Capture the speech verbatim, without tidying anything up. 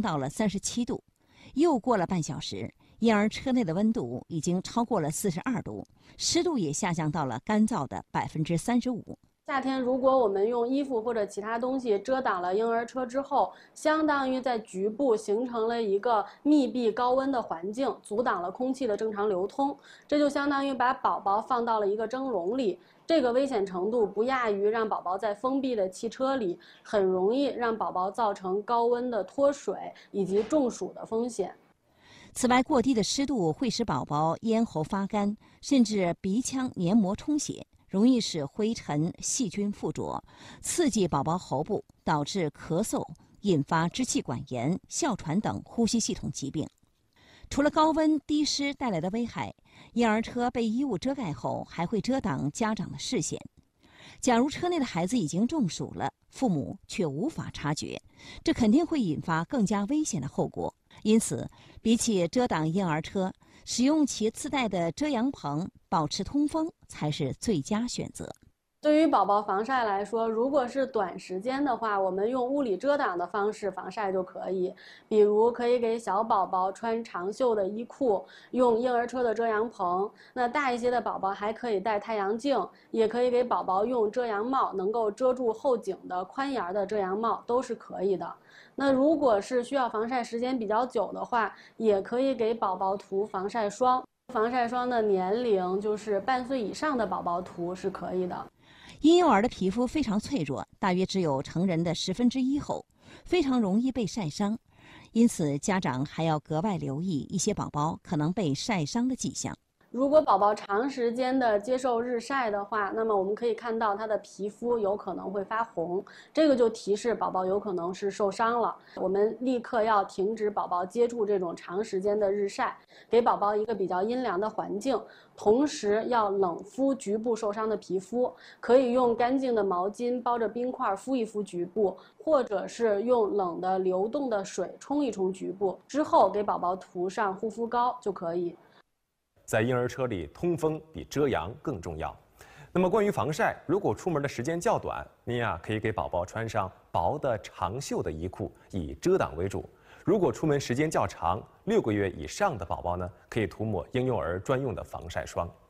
到了三十七度。又过了半小时，婴儿车内的温度已经超过了四十二度，湿度也下降到了干燥的百分之三十五。 夏天，如果我们用衣服或者其他东西遮挡了婴儿车之后，相当于在局部形成了一个密闭高温的环境，阻挡了空气的正常流通。这就相当于把宝宝放到了一个蒸笼里，这个危险程度不亚于让宝宝在封闭的汽车里，很容易让宝宝造成高温的脱水以及中暑的风险。 此外，过低的湿度会使宝宝咽喉发干，甚至鼻腔黏膜充血。容易使灰尘、细菌附着，刺激宝宝喉部，导致咳嗽，引发支气管炎、哮喘等呼吸系统疾病。除了高温低湿带来的危害，婴儿车被衣物遮盖后还会遮挡家长的视线。假如车内的孩子已经中暑了，父母却无法察觉，这肯定会引发更加危险的后果。因此，比起遮挡婴儿车，使用其自带的遮阳棚，保持通风才是最佳选择。 对于宝宝防晒来说，如果是短时间的话，我们用物理遮挡的方式防晒就可以。比如可以给小宝宝穿长袖的衣裤，用婴儿车的遮阳棚。那大一些的宝宝还可以戴太阳镜，也可以给宝宝用遮阳帽，能够遮住后颈的宽檐的遮阳帽都是可以的。那如果是需要防晒时间比较久的话，也可以给宝宝涂防晒霜。防晒霜的年龄就是半岁以上的宝宝涂是可以的。 婴幼儿的皮肤非常脆弱，大约只有成人的十分之一厚，非常容易被晒伤。因此，家长还要格外留意一些宝宝可能被晒伤的迹象。 如果宝宝长时间的接受日晒的话，那么我们可以看到他的皮肤有可能会发红，这个就提示宝宝有可能是受伤了。我们立刻要停止宝宝接触这种长时间的日晒，给宝宝一个比较阴凉的环境，同时要冷敷局部受伤的皮肤，可以用干净的毛巾包着冰块敷一敷局部，或者是用冷的流动的水冲一冲局部，之后给宝宝涂上护肤膏就可以。 在婴儿车里，通风比遮阳更重要。那么，关于防晒，如果出门的时间较短，您呀可以给宝宝穿上薄的长袖的衣裤，以遮挡为主。如果出门时间较长，六个月以上的宝宝呢，可以涂抹婴幼儿专用的防晒霜。